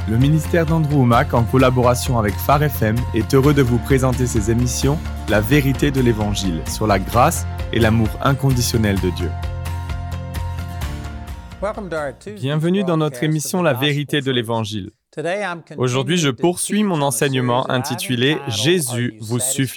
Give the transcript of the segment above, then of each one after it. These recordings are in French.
Le ministère d'Andrew Wommack, en collaboration avec Phare FM, est heureux de vous présenter ses émissions « La vérité de l'Évangile » sur la grâce et l'amour inconditionnel de Dieu. Bienvenue dans notre émission « La vérité de l'Évangile ». Aujourd'hui, je poursuis mon enseignement intitulé « Jésus vous suffit-il ».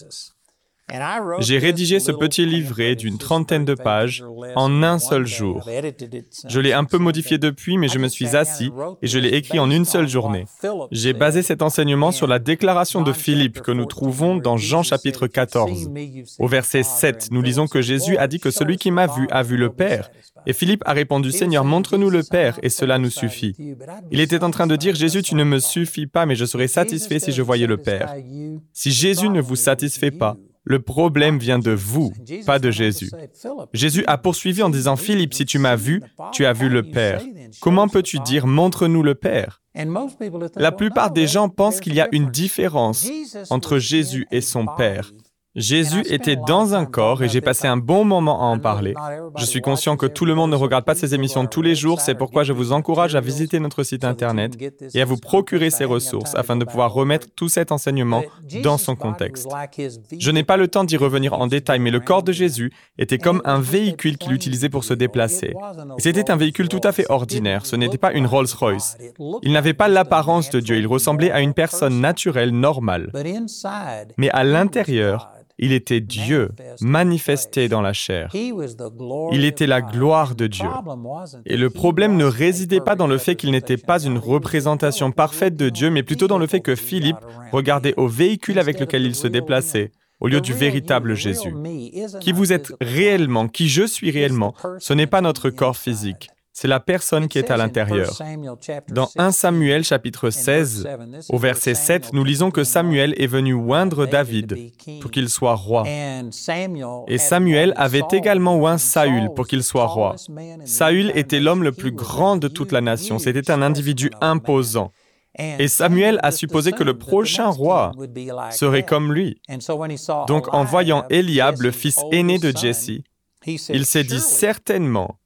J'ai rédigé ce petit livret d'une 30aine de pages en un seul jour. Je l'ai un peu modifié depuis, mais je me suis assis et je l'ai écrit en une seule journée. J'ai basé cet enseignement sur la déclaration de Philippe que nous trouvons dans Jean chapitre 14. Au verset 7, nous lisons que Jésus a dit que celui qui m'a vu a vu le Père. Et Philippe a répondu, « Seigneur, montre-nous le Père, et cela nous suffit. » Il était en train de dire, « Jésus, tu ne me suffis pas, mais je serais satisfait si je voyais le Père. » Si Jésus ne vous satisfait pas, le problème vient de vous, pas de Jésus. Jésus a poursuivi en disant, « Philippe, si tu m'as vu, tu as vu le Père. Comment peux-tu dire, montre-nous le Père ?» La plupart des gens pensent qu'il y a une différence entre Jésus et son Père. Jésus était dans un corps et j'ai passé un bon moment à en parler. Je suis conscient que tout le monde ne regarde pas ces émissions tous les jours, c'est pourquoi je vous encourage à visiter notre site Internet et à vous procurer ces ressources afin de pouvoir remettre tout cet enseignement dans son contexte. Je n'ai pas le temps d'y revenir en détail, mais le corps de Jésus était comme un véhicule qu'il utilisait pour se déplacer. Et c'était un véhicule tout à fait ordinaire, ce n'était pas une Rolls-Royce. Il n'avait pas l'apparence de Dieu, il ressemblait à une personne naturelle, normale. Mais à l'intérieur, il était Dieu, manifesté dans la chair. Il était la gloire de Dieu. Et le problème ne résidait pas dans le fait qu'il n'était pas une représentation parfaite de Dieu, mais plutôt dans le fait que Philippe regardait au véhicule avec lequel il se déplaçait, au lieu du véritable Jésus. Qui vous êtes réellement, qui je suis réellement, ce n'est pas notre corps physique. C'est la personne qui est à l'intérieur. Dans 1 Samuel chapitre 16, au verset 7, nous lisons que Samuel est venu oindre David pour qu'il soit roi. Et Samuel avait également oint Saül pour qu'il soit roi. Saül était l'homme le plus grand de toute la nation. C'était un individu imposant. Et Samuel a supposé que le prochain roi serait comme lui. Donc en voyant Eliab, le fils aîné de Jesse, il s'est dit certainement,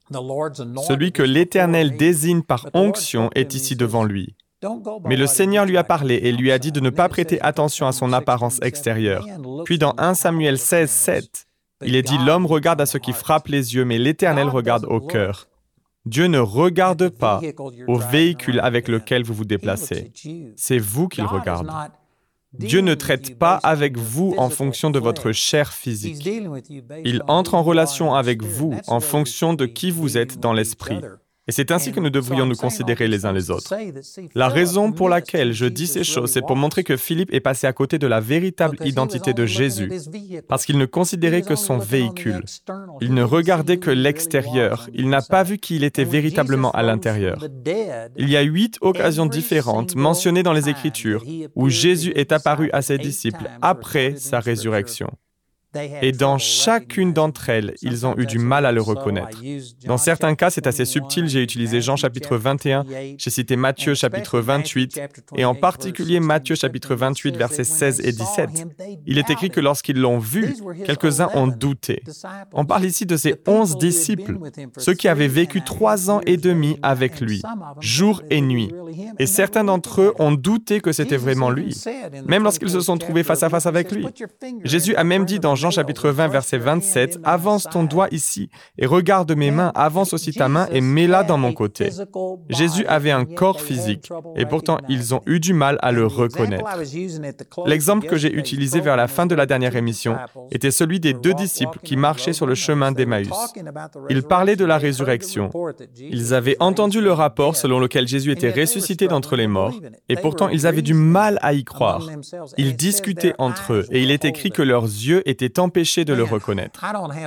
celui que l'Éternel désigne par onction est ici devant lui. Mais le Seigneur lui a parlé et lui a dit de ne pas prêter attention à son apparence extérieure. Puis dans 1 Samuel 16, 7, il est dit « L'homme regarde à ce qui frappe les yeux, mais l'Éternel regarde au cœur. » Dieu ne regarde pas au véhicule avec lequel vous vous déplacez. C'est vous qu'il regarde. Dieu ne traite pas avec vous en fonction de votre chair physique. Il entre en relation avec vous en fonction de qui vous êtes dans l'esprit. Et c'est ainsi que nous devrions nous considérer les uns les autres. La raison pour laquelle je dis ces choses, c'est pour montrer que Philippe est passé à côté de la véritable identité de Jésus, parce qu'il ne considérait que son véhicule. Il ne regardait que l'extérieur. Il n'a pas vu qui il était véritablement à l'intérieur. Il y a 8 occasions différentes mentionnées dans les Écritures où Jésus est apparu à ses disciples après sa résurrection. Et dans chacune d'entre elles, ils ont eu du mal à le reconnaître. Dans certains cas, c'est assez subtil. J'ai utilisé Jean chapitre 21, j'ai cité Matthieu chapitre 28, et en particulier Matthieu chapitre 28, versets 16 et 17. Il est écrit que lorsqu'ils l'ont vu, quelques-uns ont douté. On parle ici de ces 11 disciples, ceux qui avaient vécu 3 ans et demi avec lui, jour et nuit. Et certains d'entre eux ont douté que c'était vraiment lui, même lorsqu'ils se sont trouvés face à face avec lui. Jésus a même dit dans Jean chapitre 20, verset 27, « Avance ton doigt ici et regarde mes mains, avance aussi ta main et mets-la dans mon côté. » Jésus avait un corps physique et pourtant ils ont eu du mal à le reconnaître. L'exemple que j'ai utilisé vers la fin de la dernière émission était celui des 2 disciples qui marchaient sur le chemin d'Emmaüs. Ils parlaient de la résurrection. Ils avaient entendu le rapport selon lequel Jésus était ressuscité d'entre les morts et pourtant ils avaient du mal à y croire. Ils discutaient entre eux et il est écrit que leurs yeux étaient empêchés de le reconnaître.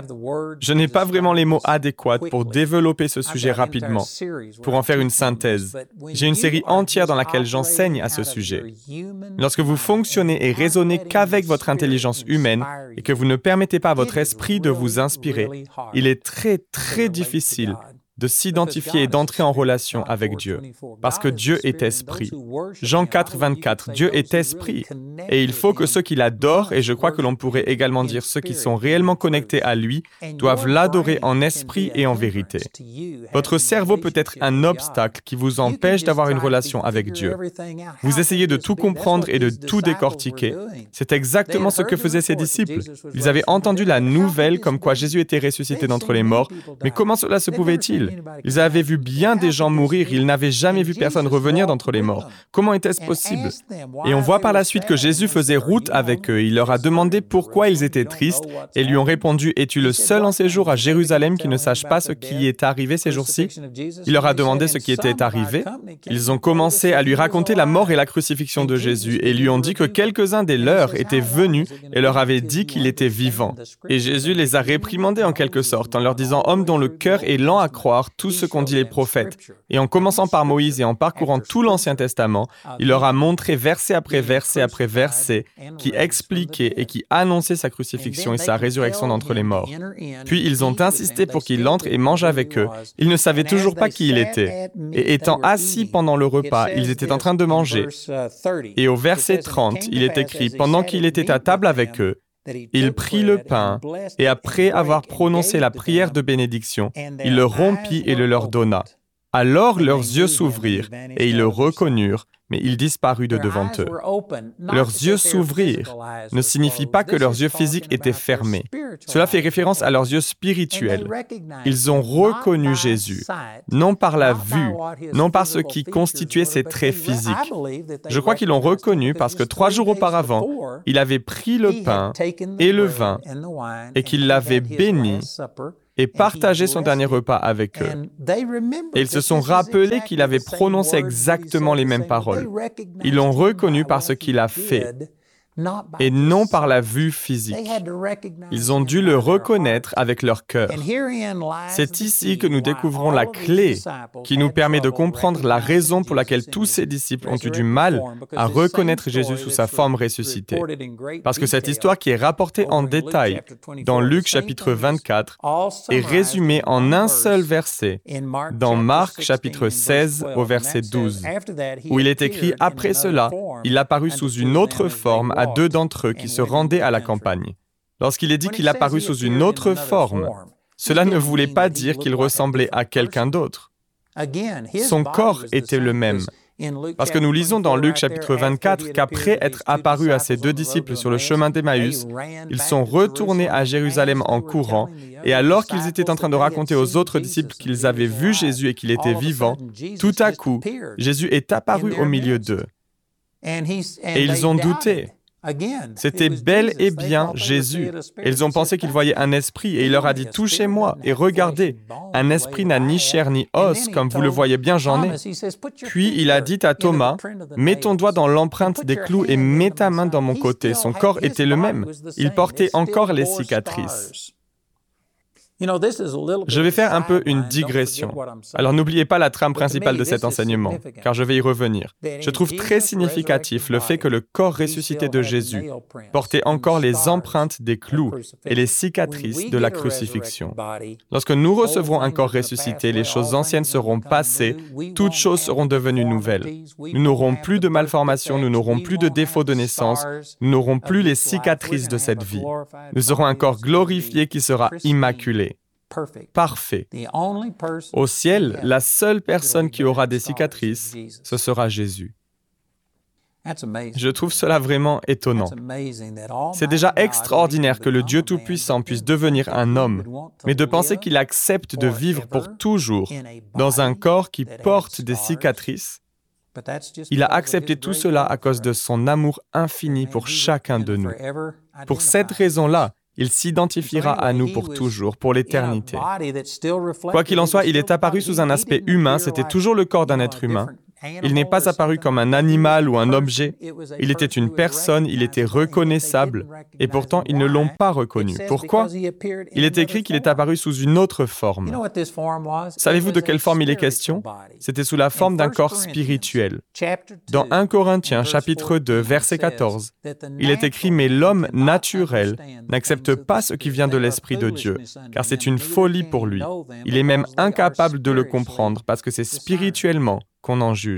Je n'ai pas vraiment les mots adéquats pour développer ce sujet rapidement, pour en faire une synthèse. J'ai une série entière dans laquelle j'enseigne à ce sujet. Lorsque vous fonctionnez et raisonnez qu'avec votre intelligence humaine et que vous ne permettez pas à votre esprit de vous inspirer, il est très, très difficile de s'identifier et d'entrer en relation avec Dieu, parce que Dieu est esprit. Jean 4, 24, Dieu est esprit, et il faut que ceux qui l'adorent, et je crois que l'on pourrait également dire ceux qui sont réellement connectés à lui, doivent l'adorer en esprit et en vérité. Votre cerveau peut être un obstacle qui vous empêche d'avoir une relation avec Dieu. Vous essayez de tout comprendre et de tout décortiquer. C'est exactement ce que faisaient ses disciples. Ils avaient entendu la nouvelle comme quoi Jésus était ressuscité d'entre les morts, mais comment cela se pouvait-il? Ils avaient vu bien des gens mourir, ils n'avaient jamais vu personne revenir d'entre les morts. Comment était-ce possible? Et on voit par la suite que Jésus faisait route avec eux. Il leur a demandé pourquoi ils étaient tristes et lui ont répondu « Es-tu le seul en séjour à Jérusalem qui ne sache pas ce qui est arrivé ces jours-ci » Il leur a demandé ce qui était arrivé. Ils ont commencé à lui raconter la mort et la crucifixion de Jésus et lui ont dit que quelques-uns des leurs étaient venus et leur avaient dit qu'il était vivant. Et Jésus les a réprimandés en quelque sorte en leur disant « Hommes dont le cœur est lent à croire tout ce qu'ont dit les prophètes. » Et en commençant par Moïse et en parcourant tout l'Ancien Testament, il leur a montré verset après verset après verset qui expliquait et qui annonçait sa crucifixion et sa résurrection d'entre les morts. Puis ils ont insisté pour qu'il entre et mange avec eux. Ils ne savaient toujours pas qui il était. Et étant assis pendant le repas, ils étaient en train de manger. Et au verset 30, il est écrit « Pendant qu'il était à table avec eux, il prit le pain, et après avoir prononcé la prière de bénédiction, il le rompit et le leur donna. Alors leurs yeux s'ouvrirent, et ils le reconnurent, mais il disparut de devant eux. » Leurs yeux s'ouvrirent ne signifie pas que leurs yeux physiques étaient fermés. Cela fait référence à leurs yeux spirituels. Ils ont reconnu Jésus, non par la vue, non par ce qui constituait ses traits physiques. Je crois qu'ils l'ont reconnu parce que 3 jours auparavant, il avait pris le pain et le vin et qu'il l'avait béni et partagé son dernier repas avec eux. Et ils se sont rappelés qu'il avait prononcé exactement les mêmes paroles. Ils l'ont reconnu par ce qu'il a fait, et non par la vue physique. Ils ont dû le reconnaître avec leur cœur. C'est ici que nous découvrons la clé qui nous permet de comprendre la raison pour laquelle tous ces disciples ont eu du mal à reconnaître Jésus sous sa forme ressuscitée. Parce que cette histoire qui est rapportée en détail dans Luc chapitre 24 est résumée en un seul verset dans Marc chapitre 16 au verset 12, où il est écrit « Après cela, il apparut sous une autre forme à 2 d'entre eux qui se rendaient à la campagne. » Lorsqu'il est dit qu'il apparut sous une autre forme, cela ne voulait pas dire qu'il ressemblait à quelqu'un d'autre. Son corps était le même. Parce que nous lisons dans Luc chapitre 24 qu'après être apparu à ses 2 disciples sur le chemin d'Emmaüs, ils sont retournés à Jérusalem en courant, et alors qu'ils étaient en train de raconter aux autres disciples qu'ils avaient vu Jésus et qu'il était vivant, tout à coup, Jésus est apparu au milieu d'eux. Et ils ont douté. C'était bel et bien Jésus. Ils ont pensé qu'ils voyaient un esprit et il leur a dit « Touchez-moi et regardez, un esprit n'a ni chair ni os, comme vous le voyez bien, j'en ai. » Puis il a dit à Thomas « Mets ton doigt dans l'empreinte des clous et mets ta main dans mon côté. » Son corps était le même. Il portait encore les cicatrices. Je vais faire un peu une digression. Alors n'oubliez pas la trame principale de cet enseignement, car je vais y revenir. Je trouve très significatif le fait que le corps ressuscité de Jésus portait encore les empreintes des clous et les cicatrices de la crucifixion. Lorsque nous recevrons un corps ressuscité, les choses anciennes seront passées, toutes choses seront devenues nouvelles. Nous n'aurons plus de malformations, nous n'aurons plus de défauts de naissance, nous n'aurons plus les cicatrices de cette vie. Nous aurons un corps glorifié qui sera immaculé. Parfait. Au ciel, la seule personne qui aura des cicatrices, ce sera Jésus. Je trouve cela vraiment étonnant. C'est déjà extraordinaire que le Dieu Tout-Puissant puisse devenir un homme, mais de penser qu'il accepte de vivre pour toujours dans un corps qui porte des cicatrices, il a accepté tout cela à cause de son amour infini pour chacun de nous. Pour cette raison-là, il s'identifiera à nous pour toujours, pour l'éternité. Quoi qu'il en soit, il est apparu sous un aspect humain, c'était toujours le corps d'un être humain, Il n'est pas apparu comme un animal ou un objet. Il était une personne, il était reconnaissable, et pourtant ils ne l'ont pas reconnu. Pourquoi? Il est écrit qu'il est apparu sous une autre forme. Savez-vous de quelle forme il est question? C'était sous la forme d'un corps spirituel. Dans 1 Corinthiens, chapitre 2, verset 14, il est écrit « Mais l'homme naturel n'accepte pas ce qui vient de l'Esprit de Dieu, car c'est une folie pour lui. Il est même incapable de le comprendre, parce que c'est spirituellement qu'on en juge. »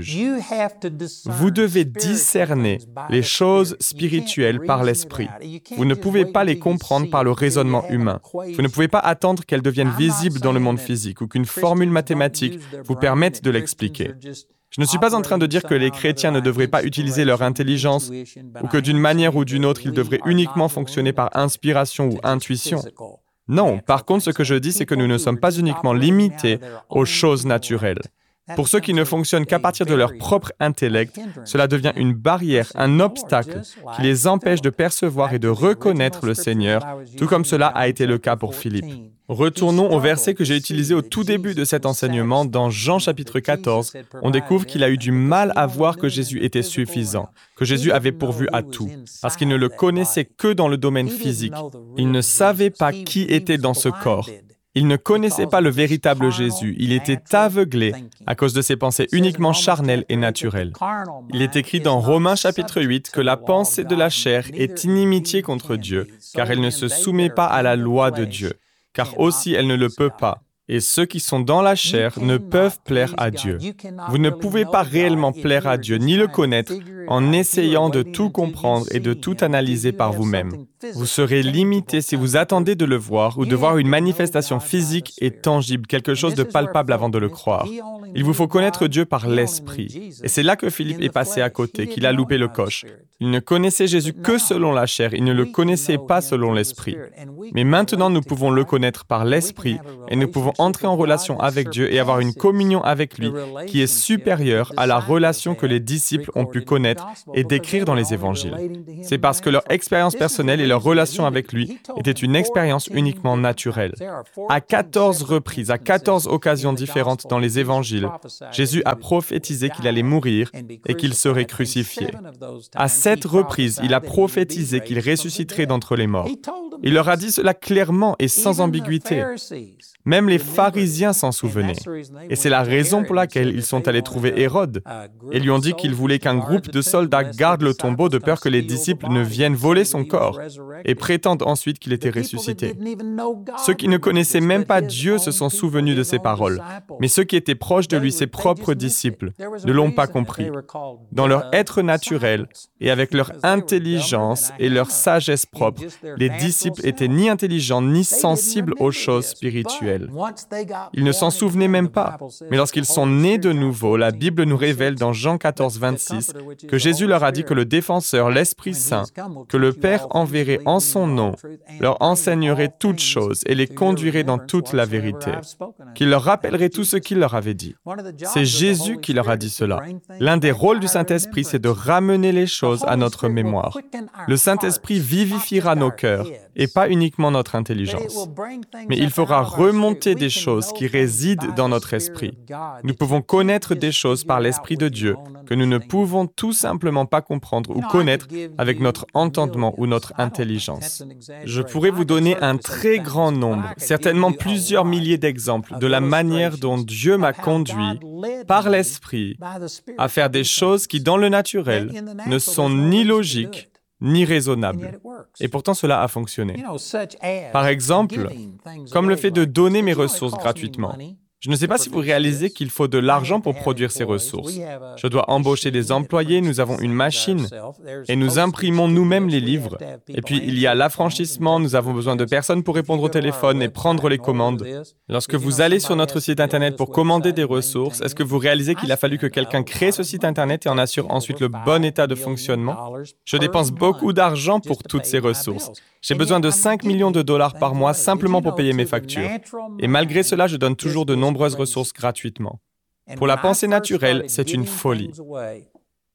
Vous devez discerner les choses spirituelles par l'Esprit. Vous ne pouvez pas les comprendre par le raisonnement humain. Vous ne pouvez pas attendre qu'elles deviennent visibles dans le monde physique ou qu'une formule mathématique vous permette de l'expliquer. Je ne suis pas en train de dire que les chrétiens ne devraient pas utiliser leur intelligence ou que d'une manière ou d'une autre, ils devraient uniquement fonctionner par inspiration ou intuition. Non, par contre, ce que je dis, c'est que nous ne sommes pas uniquement limités aux choses naturelles. Pour ceux qui ne fonctionnent qu'à partir de leur propre intellect, cela devient une barrière, un obstacle qui les empêche de percevoir et de reconnaître le Seigneur, tout comme cela a été le cas pour Philippe. Retournons au verset que j'ai utilisé au tout début de cet enseignement. Dans Jean chapitre 14, on découvre qu'il a eu du mal à voir que Jésus était suffisant, que Jésus avait pourvu à tout, parce qu'il ne le connaissait que dans le domaine physique. Il ne savait pas qui était dans ce corps. Il ne connaissait pas le véritable Jésus. Il était aveuglé à cause de ses pensées uniquement charnelles et naturelles. Il est écrit dans Romains chapitre 8 que la pensée de la chair est inimitié contre Dieu, car elle ne se soumet pas à la loi de Dieu, car aussi elle ne le peut pas. Et ceux qui sont dans la chair ne peuvent plaire à Dieu. Vous ne pouvez pas réellement plaire à Dieu ni le connaître en essayant de tout comprendre et de tout analyser par vous-même. Vous serez limité si vous attendez de le voir ou de voir une manifestation physique et tangible, quelque chose de palpable avant de le croire. Il vous faut connaître Dieu par l'Esprit. Et c'est là que Philippe est passé à côté, qu'il a loupé le coche. Il ne connaissait Jésus que selon la chair, il ne le connaissait pas selon l'Esprit. Mais maintenant, nous pouvons le connaître par l'Esprit et nous pouvons entrer en relation avec Dieu et avoir une communion avec lui qui est supérieure à la relation que les disciples ont pu connaître et décrire dans les évangiles. C'est parce que leur expérience personnelle et leur relation avec lui était une expérience uniquement naturelle. À 14 reprises, à 14 occasions différentes dans les évangiles, Jésus a prophétisé qu'il allait mourir et qu'il serait crucifié. À 7 reprises, il a prophétisé qu'il ressusciterait d'entre les morts. Il leur a dit cela clairement et sans ambiguïté. Même les pharisiens s'en souvenaient. Et c'est la raison pour laquelle ils sont allés trouver Hérode et lui ont dit qu'ils voulaient qu'un groupe de soldats garde le tombeau de peur que les disciples ne viennent voler son corps et prétendent ensuite qu'il était ressuscité. Ceux qui ne connaissaient même pas Dieu se sont souvenus de ces paroles, mais ceux qui étaient proches de lui, ses propres disciples, ne l'ont pas compris. Dans leur être naturel et avec leur intelligence et leur sagesse propre, les disciples étaient ni intelligents ni sensibles aux choses spirituelles. Ils ne s'en souvenaient même pas. Mais lorsqu'ils sont nés de nouveau, la Bible nous révèle dans Jean 14, 26 que Jésus leur a dit que le Défenseur, l'Esprit Saint, que le Père enverrait en son nom, leur enseignerait toutes choses et les conduirait dans toute la vérité, qu'il leur rappellerait tout ce qu'il leur avait dit. C'est Jésus qui leur a dit cela. L'un des rôles du Saint-Esprit, c'est de ramener les choses à notre mémoire. Le Saint-Esprit vivifiera nos cœurs et pas uniquement notre intelligence. Mais il fera remonter des choses qui résident dans notre esprit. Nous pouvons connaître des choses par l'Esprit de Dieu que nous ne pouvons tout simplement pas comprendre ou connaître avec notre entendement ou notre intelligence. Je pourrais vous donner un très grand nombre, certainement plusieurs milliers d'exemples de la manière dont Dieu m'a conduit par l'Esprit à faire des choses qui, dans le naturel, ne sont ni logiques ni raisonnable. Et pourtant, cela a fonctionné. Par exemple, comme le fait de donner mes ressources gratuitement. Je ne sais pas si vous réalisez qu'il faut de l'argent pour produire ces ressources. Je dois embaucher des employés, nous avons une machine et nous imprimons nous-mêmes les livres. Et puis, il y a l'affranchissement, nous avons besoin de personnes pour répondre au téléphone et prendre les commandes. Lorsque vous allez sur notre site Internet pour commander des ressources, est-ce que vous réalisez qu'il a fallu que quelqu'un crée ce site Internet et en assure ensuite le bon état de fonctionnement? Je dépense beaucoup d'argent pour toutes ces ressources. J'ai besoin de 5 millions de dollars par mois simplement pour payer mes factures. Et malgré cela, je donne toujours de nombreuses ressources gratuitement. Pour la pensée naturelle, c'est une folie.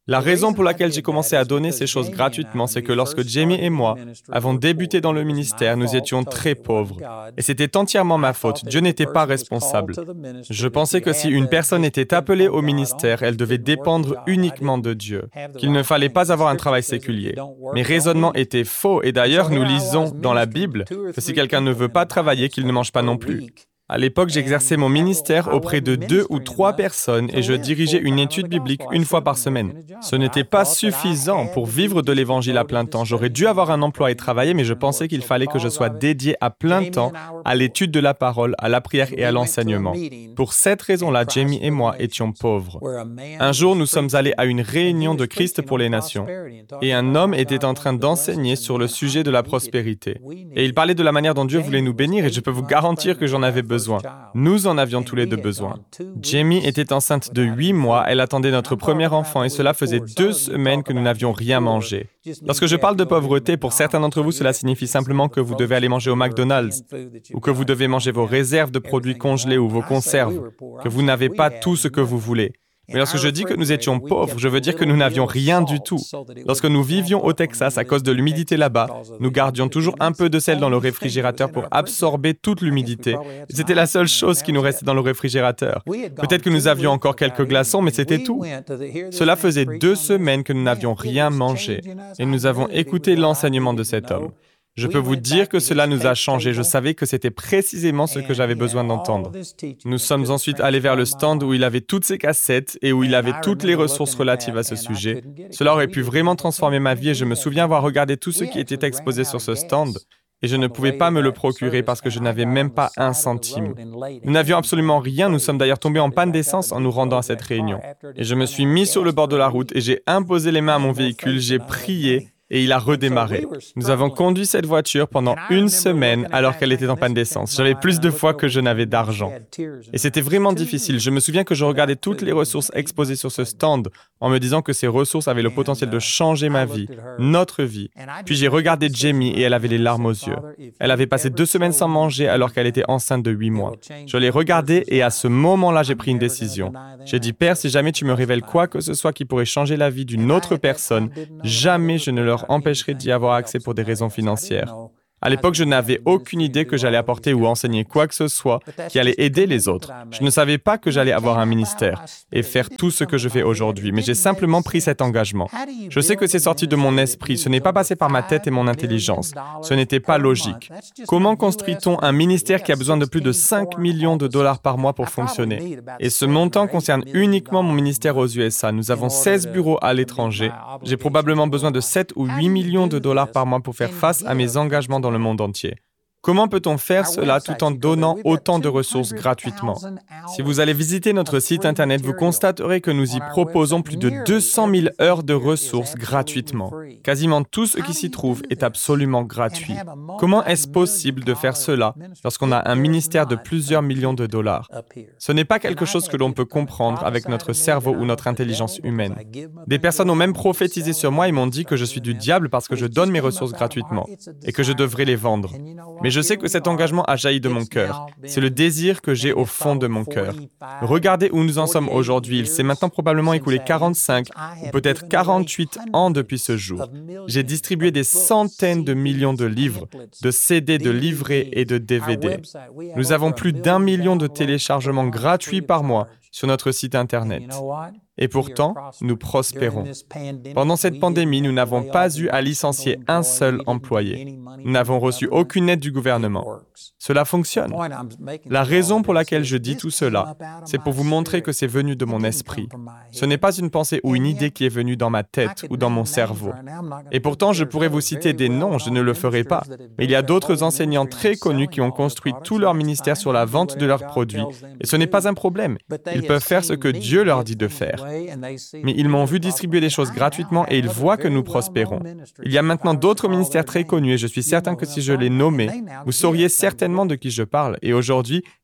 La raison pour laquelle j'ai commencé à donner ces choses gratuitement, c'est que lorsque Jamie et moi avons débuté dans le ministère, nous étions très pauvres. Et c'était entièrement ma faute. Dieu n'était pas responsable. Je pensais que si une personne était appelée au ministère, elle devait dépendre uniquement de Dieu, qu'il ne fallait pas avoir un travail séculier. Mes raisonnements étaient faux et d'ailleurs, nous lisons dans la Bible que si quelqu'un ne veut pas travailler, qu'il ne mange pas non plus. À l'époque, j'exerçais mon ministère auprès de 2 ou 3 personnes et je dirigeais une étude biblique une fois par semaine. Ce n'était pas suffisant pour vivre de l'Évangile à plein temps. J'aurais dû avoir un emploi et travailler, mais je pensais qu'il fallait que je sois dédié à plein temps à l'étude de la parole, à la prière et à l'enseignement. Pour cette raison-là, Jamie et moi étions pauvres. Un jour, nous sommes allés à une réunion de Christ pour les nations et un homme était en train d'enseigner sur le sujet de la prospérité. Et il parlait de la manière dont Dieu voulait nous bénir et je peux vous garantir que j'en avais besoin. Nous en avions tous les deux besoin. Jamie était enceinte de 8 mois, elle attendait notre premier enfant et cela faisait 2 semaines que nous n'avions rien mangé. Lorsque je parle de pauvreté, pour certains d'entre vous, cela signifie simplement que vous devez aller manger au McDonald's ou que vous devez manger vos réserves de produits congelés ou vos conserves, que vous n'avez pas tout ce que vous voulez. Mais lorsque je dis que nous étions pauvres, je veux dire que nous n'avions rien du tout. Lorsque nous vivions au Texas, à cause de l'humidité là-bas, nous gardions toujours un peu de sel dans le réfrigérateur pour absorber toute l'humidité. C'était la seule chose qui nous restait dans le réfrigérateur. Peut-être que nous avions encore quelques glaçons, mais c'était tout. Cela faisait 2 semaines que nous n'avions rien mangé et nous avons écouté l'enseignement de cet homme. Je peux vous dire que cela nous a changé. Je savais que c'était précisément ce que j'avais besoin d'entendre. Nous sommes ensuite allés vers le stand où il avait toutes ses cassettes et où il avait toutes les ressources relatives à ce sujet. Cela aurait pu vraiment transformer ma vie et je me souviens avoir regardé tout ce qui était exposé sur ce stand. Et je ne pouvais pas me le procurer parce que je n'avais même pas 1 centime. Nous n'avions absolument rien. Nous sommes d'ailleurs tombés en panne d'essence en nous rendant à cette réunion. Et je me suis mis sur le bord de la route et j'ai imposé les mains à mon véhicule, j'ai prié. Et il a redémarré. Nous avons conduit cette voiture pendant 1 semaine alors qu'elle était en panne d'essence. J'avais plus de fois que je n'avais d'argent. Et c'était vraiment difficile. Je me souviens que je regardais toutes les ressources exposées sur ce stand en me disant que ces ressources avaient le potentiel de changer ma vie, notre vie. Puis j'ai regardé Jamie et elle avait les larmes aux yeux. Elle avait passé 2 semaines sans manger alors qu'elle était enceinte de 8 mois. Je l'ai regardée et à ce moment-là, j'ai pris une décision. J'ai dit, Père, si jamais tu me révèles quoi que ce soit qui pourrait changer la vie d'une autre personne, jamais je ne leur empêcherait d'y avoir accès pour des raisons financières. À l'époque, je n'avais aucune idée que j'allais apporter ou enseigner quoi que ce soit qui allait aider les autres. Je ne savais pas que j'allais avoir un ministère et faire tout ce que je fais aujourd'hui, mais j'ai simplement pris cet engagement. Je sais que c'est sorti de mon esprit, ce n'est pas passé par ma tête et mon intelligence. Ce n'était pas logique. Comment construit-on un ministère qui a besoin de plus de 5 millions de dollars par mois pour fonctionner? Et ce montant concerne uniquement mon ministère aux USA. Nous avons 16 bureaux à l'étranger. J'ai probablement besoin de 7 ou 8 millions de dollars par mois pour faire face à mes engagements dans le monde entier. Comment peut-on faire cela tout en donnant autant de ressources gratuitement? Si vous allez visiter notre site Internet, vous constaterez que nous y proposons plus de 200 000 heures de ressources gratuitement. Quasiment tout ce qui s'y trouve est absolument gratuit. Comment est-ce possible de faire cela lorsqu'on a un ministère de plusieurs millions de dollars? Ce n'est pas quelque chose que l'on peut comprendre avec notre cerveau ou notre intelligence humaine. Des personnes ont même prophétisé sur moi et m'ont dit que je suis du diable parce que je donne mes ressources gratuitement et que je devrais les vendre. Mais je sais que cet engagement a jailli de mon cœur. C'est le désir que j'ai au fond de mon cœur. Regardez où nous en sommes aujourd'hui. Il s'est maintenant probablement écoulé 45 ou peut-être 48 ans depuis ce jour. J'ai distribué des centaines de millions de livres, de CD, de livrets et de DVD. Nous avons plus d'1 million de téléchargements gratuits par mois sur notre site Internet. Et pourtant, nous prospérons. Pendant cette pandémie, nous n'avons pas eu à licencier un seul employé. Nous n'avons reçu aucune aide du gouvernement. Cela fonctionne. La raison pour laquelle je dis tout cela, c'est pour vous montrer que c'est venu de mon esprit. Ce n'est pas une pensée ou une idée qui est venue dans ma tête ou dans mon cerveau. Et pourtant, je pourrais vous citer des noms, je ne le ferai pas. Mais il y a d'autres enseignants très connus qui ont construit tout leur ministère sur la vente de leurs produits. Et ce n'est pas un problème. Ils peuvent faire ce que Dieu leur dit de faire. Mais ils m'ont vu distribuer des choses gratuitement et ils voient que nous prospérons. Il y a maintenant d'autres ministères très connus et je suis certain que si je les nommais, vous sauriez certainement de qui je parle. Et aujourd'hui,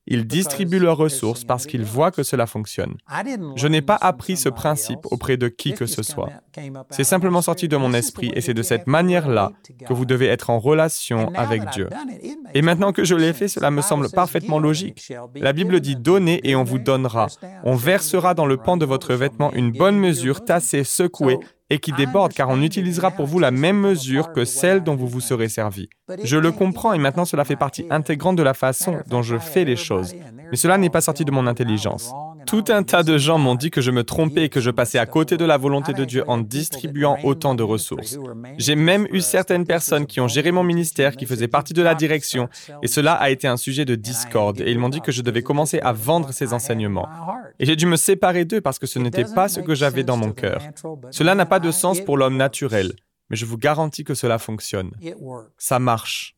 Ils distribuent leurs ressources parce qu'ils voient que cela fonctionne. Je n'ai pas appris ce principe auprès de qui que ce soit. C'est simplement sorti de mon esprit et c'est de cette manière-là que vous devez être en relation avec Dieu. Et maintenant que je l'ai fait, cela me semble parfaitement logique. La Bible dit « Donnez et on vous donnera. On versera dans le pan de votre vêtement une bonne mesure, tassée, secouée, et qui déborde, car on utilisera pour vous la même mesure que celle dont vous vous serez servi. » Je le comprends et maintenant cela fait partie intégrante de la façon dont je fais les choses. Mais cela n'est pas sorti de mon intelligence. Tout un tas de gens m'ont dit que je me trompais et que je passais à côté de la volonté de Dieu en distribuant autant de ressources. J'ai même eu certaines personnes qui ont géré mon ministère, qui faisaient partie de la direction, et cela a été un sujet de discorde, et ils m'ont dit que je devais commencer à vendre ces enseignements. Et j'ai dû me séparer d'eux parce que ce n'était pas ce que j'avais dans mon cœur. Cela n'a pas de sens pour l'homme naturel, mais je vous garantis que cela fonctionne. Ça marche.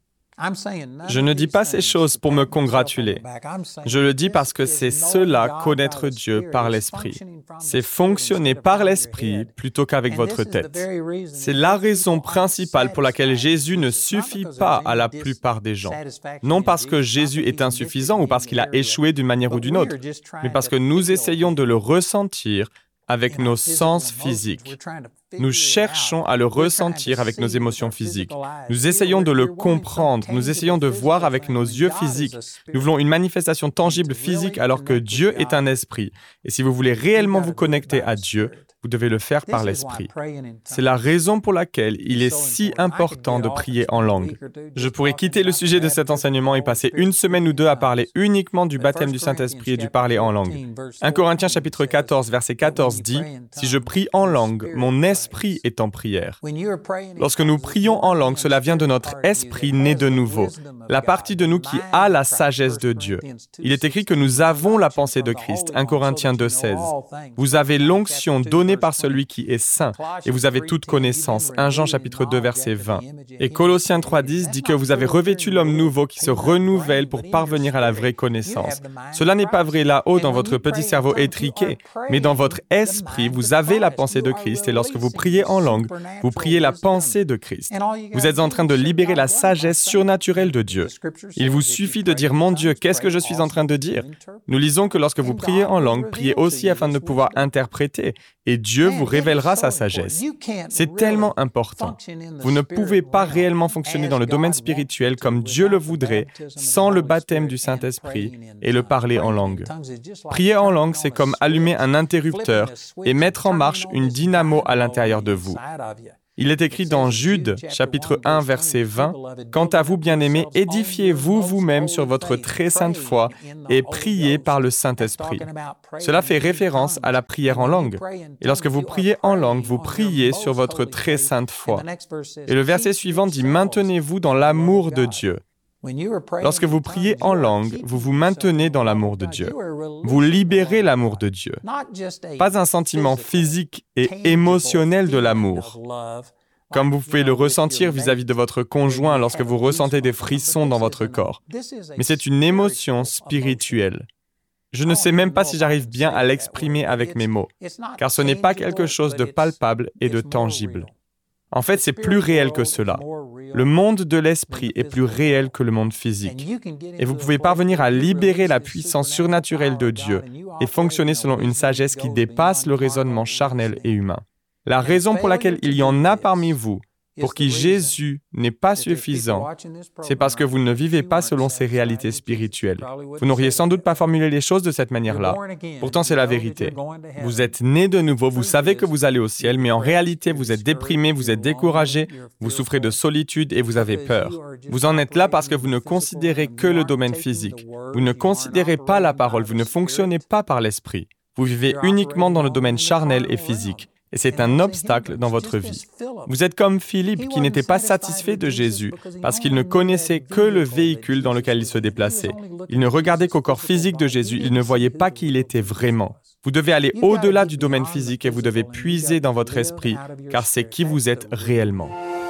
Je ne dis pas ces choses pour me congratuler. Je le dis parce que c'est cela, connaître Dieu par l'Esprit. C'est fonctionner par l'Esprit plutôt qu'avec votre tête. C'est la raison principale pour laquelle Jésus ne suffit pas à la plupart des gens. Non parce que Jésus est insuffisant ou parce qu'il a échoué d'une manière ou d'une autre, mais parce que nous essayons de le ressentir avec nos sens physiques. Nous cherchons à le ressentir avec nos émotions physiques. Nous essayons de le comprendre. Nous essayons de voir avec nos yeux physiques. Nous voulons une manifestation tangible physique alors que Dieu est un esprit. Et si vous voulez réellement vous connecter à Dieu, vous devez le faire par l'Esprit. C'est la raison pour laquelle il est si important de prier en langue. Je pourrais quitter le sujet de cet enseignement et passer une semaine ou deux à parler uniquement du baptême du Saint-Esprit et du parler en langue. 1 Corinthiens chapitre 14, verset 14 dit « Si je prie en langue, mon esprit est en prière. » Lorsque nous prions en langue, cela vient de notre esprit né de nouveau, la partie de nous qui a la sagesse de Dieu. Il est écrit que nous avons la pensée de Christ, 1 Corinthiens 2, 16. Vous avez l'onction donnée par celui qui est saint, et vous avez toute connaissance, 1 Jean chapitre 2, verset 20. Et Colossiens 3, 10 dit que vous avez revêtu l'homme nouveau qui se renouvelle pour parvenir à la vraie connaissance. Cela n'est pas vrai là-haut dans votre petit cerveau étriqué, mais dans votre esprit, vous avez la pensée de Christ, et lorsque vous priez en langue, vous priez la pensée de Christ. Vous êtes en train de libérer la sagesse surnaturelle de Dieu. Il vous suffit de dire « Mon Dieu, qu'est-ce que je suis en train de dire ?» Nous lisons que lorsque vous priez en langue, priez aussi afin de pouvoir interpréter, et Dieu vous révélera sa sagesse. C'est tellement important. Vous ne pouvez pas réellement fonctionner dans le domaine spirituel comme Dieu le voudrait sans le baptême du Saint-Esprit et le parler en langue. Prier en langue, c'est comme allumer un interrupteur et mettre en marche une dynamo à l'intérieur de vous. Il est écrit dans Jude, chapitre 1, verset 20, « Quant à vous, bien-aimés, édifiez-vous vous-même sur votre très sainte foi et priez par le Saint-Esprit. » Cela fait référence à la prière en langue. Et lorsque vous priez en langue, vous priez sur votre très sainte foi. Et le verset suivant dit « Maintenez-vous dans l'amour de Dieu. » Lorsque vous priez en langue, vous vous maintenez dans l'amour de Dieu. Vous libérez l'amour de Dieu. Pas un sentiment physique et émotionnel de l'amour, comme vous pouvez le ressentir vis-à-vis de votre conjoint lorsque vous ressentez des frissons dans votre corps. Mais c'est une émotion spirituelle. Je ne sais même pas si j'arrive bien à l'exprimer avec mes mots, car ce n'est pas quelque chose de palpable et de tangible. En fait, c'est plus réel que cela. Le monde de l'esprit est plus réel que le monde physique. Et vous pouvez parvenir à libérer la puissance surnaturelle de Dieu et fonctionner selon une sagesse qui dépasse le raisonnement charnel et humain. La raison pour laquelle il y en a parmi vous pour qui Jésus n'est pas suffisant, c'est parce que vous ne vivez pas selon ces réalités spirituelles. Vous n'auriez sans doute pas formulé les choses de cette manière-là. Pourtant, c'est la vérité. Vous êtes né de nouveau, vous savez que vous allez au ciel, mais en réalité, vous êtes déprimé, vous êtes découragé, vous souffrez de solitude et vous avez peur. Vous en êtes là parce que vous ne considérez que le domaine physique. Vous ne considérez pas la parole, vous ne fonctionnez pas par l'esprit. Vous vivez uniquement dans le domaine charnel et physique. Et c'est un obstacle dans votre vie. Vous êtes comme Philippe qui n'était pas satisfait de Jésus parce qu'il ne connaissait que le véhicule dans lequel il se déplaçait. Il ne regardait qu'au corps physique de Jésus, il ne voyait pas qui il était vraiment. Vous devez aller au-delà du domaine physique et vous devez puiser dans votre esprit, car c'est qui vous êtes réellement.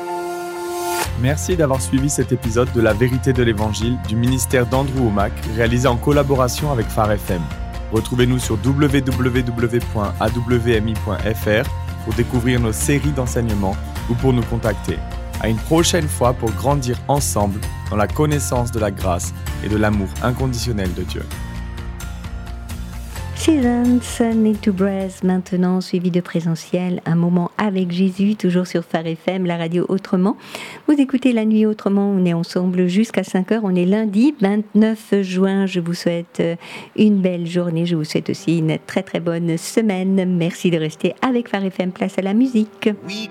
Merci d'avoir suivi cet épisode de La Vérité de l'Évangile du ministère d'Andrew Wommack, réalisé en collaboration avec Phare FM. Retrouvez-nous sur www.awmi.fr pour découvrir nos séries d'enseignements ou pour nous contacter. À une prochaine fois pour grandir ensemble dans la connaissance de la grâce et de l'amour inconditionnel de Dieu. Seasons Need to Breathe maintenant, suivi de présentiel, un moment avec Jésus, toujours sur Phare FM, la radio Autrement. Vous écoutez La Nuit Autrement, on est ensemble jusqu'à 5h, on est lundi 29 juin. Je vous souhaite une belle journée, je vous souhaite aussi une très très bonne semaine. Merci de rester avec Phare FM, place à la musique.